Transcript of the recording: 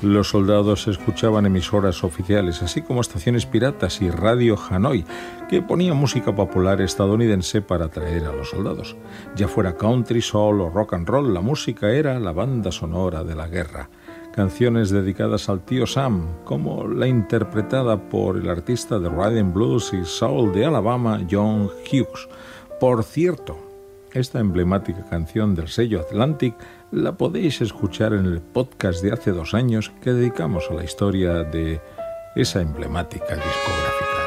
Los soldados escuchaban emisoras oficiales, así como estaciones piratas y Radio Hanoi, que ponía música popular estadounidense para atraer a los soldados. Ya fuera country, soul o rock and roll, la música era la banda sonora de la guerra. Canciones dedicadas al tío Sam, como la interpretada por el artista de Rhythm Blues y Soul de Alabama, John Hughes. Por cierto, esta emblemática canción del sello Atlantic la podéis escuchar en el podcast de hace 2 años que dedicamos a la historia de esa emblemática discográfica.